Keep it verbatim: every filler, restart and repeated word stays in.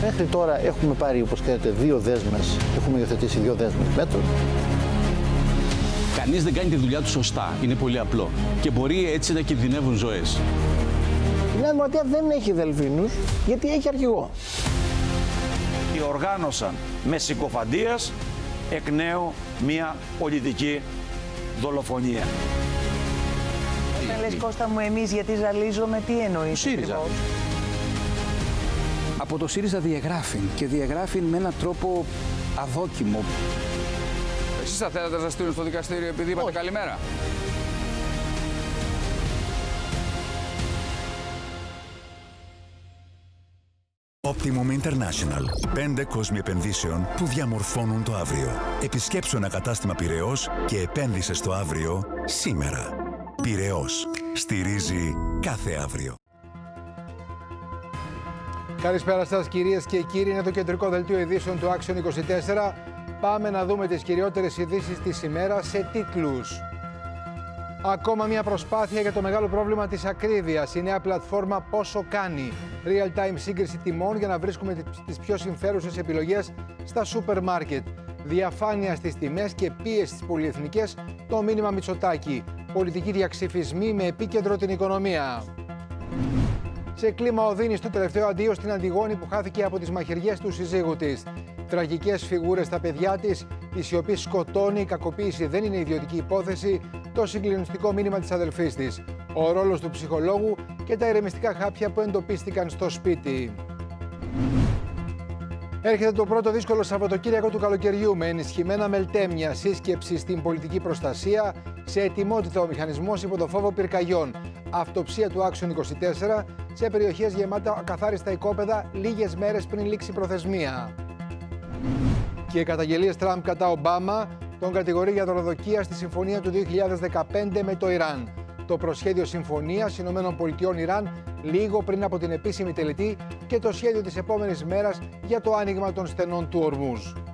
Μέχρι τώρα έχουμε πάρει, όπως ξέρετε, δύο δέσμες, έχουμε υιοθετήσει δύο δέσμες μέτρων. Κανείς δεν κάνει τη δουλειά του σωστά. Είναι πολύ απλό. Και μπορεί έτσι να κινδυνεύουν ζωές. Η Νέα Δημοκρατία δεν έχει δελφίνους, γιατί έχει αρχηγό. Διοργάνωσαν με συκοφαντίας εκ νέου μια πολιτική δολοφονία. Όταν λες, Κώστα μου, εμείς γιατί ζαλίζομαι, τι εννοείς? ΣΥΡΙΖΑ. Από το ΣΥΡΙΖΑ διαγράφει και διαγράφει με έναν τρόπο αδόκιμο. Εσείς θα θέλατε να σας στείλουν στο δικαστήριο επειδή είπατε καλημέρα? Optimum International. Πέντε κόσμοι επενδύσεων που διαμορφώνουν το αύριο. Επισκέψου ένα κατάστημα Πειραιώς και επένδυσε στο αύριο σήμερα. Πειραιώς. Στηρίζει κάθε αύριο. Καλησπέρα σας κυρίες και κύριοι. Είναι το κεντρικό δελτίο ειδήσεων του Action είκοσι τέσσερα. Πάμε να δούμε τις κυριότερες ειδήσεις της ημέρας σε τίτλους. Ακόμα μια προσπάθεια για το μεγάλο πρόβλημα της ακρίβειας. Η νέα πλατφόρμα Πόσο κάνει. Real-time σύγκριση τιμών για να βρίσκουμε τις πιο συμφέρουσες επιλογές στα σούπερ μάρκετ. Διαφάνεια στις τιμές και πίεση στις πολυεθνικές, το μήνυμα Μητσοτάκη. Πολιτικοί διαξυφισμοί με επίκεντρο την οικονομία. Σε κλίμα οδύνης, το τελευταίο αντίο στην Αντιγόνη που χάθηκε από τις μαχαιριές του συζύγου της. Τραγικές φιγούρες στα παιδιά της, η σιωπή σκοτώνει, η κακοποίηση δεν είναι ιδιωτική υπόθεση, το συγκλονιστικό μήνυμα της αδελφής της, ο ρόλος του ψυχολόγου και τα ηρεμιστικά χάπια που εντοπίστηκαν στο σπίτι. Έρχεται το πρώτο δύσκολο Σαββατοκύριακο του καλοκαιριού με ενισχυμένα μελτέμια, σύσκεψη στην πολιτική προστασία, σε ετοιμότητα ο μηχανισμός υπό το φόβο πυρκαγιών. Αυτοψία του Action είκοσι τέσσερα σε περιοχές γεμάτα ακαθάριστα οικόπεδα λίγες μέρες πριν λήξει προθεσμία. Και οι καταγγελίες Τραμπ κατά Ομπάμα τον κατηγορεί για δωροδοκία στη συμφωνία του δύο χιλιάδες δεκαπέντε με το Ιράν. Το προσχέδιο συμφωνίας ΗΠΑ-Ιράν λίγο πριν από την επίσημη τελετή και το σχέδιο της επόμενης μέρας για το άνοιγμα των στενών του Ορμούζ.